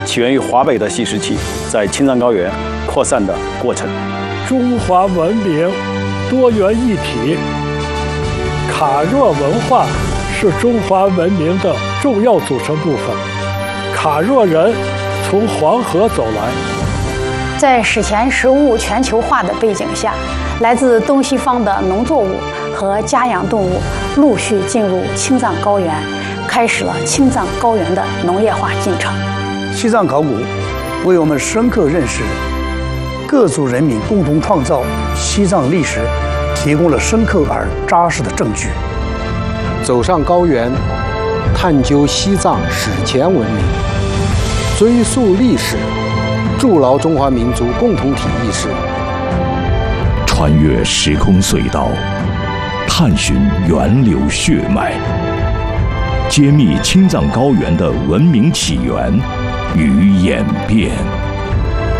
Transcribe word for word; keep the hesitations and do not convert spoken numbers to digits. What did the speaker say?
起源于华北的细石器在青藏高原扩散的过程。 中华文明多元一体，卡若文化是中华文明的重要组成部分。卡若人从黄河走来， 在史前食物全球化的背景下，来自东西方的农作物和家养动物陆续进入青藏高原，开始了青藏高原的农业化进程。 西藏考古为我们深刻认识各族人民共同创造西藏历史提供了深刻而扎实的证据。 走上高原，探究西藏史前文明，追溯历史，筑牢中华民族共同体意识。 穿越时空隧道，探寻源流血脉，揭秘青藏高原的文明起源与演变。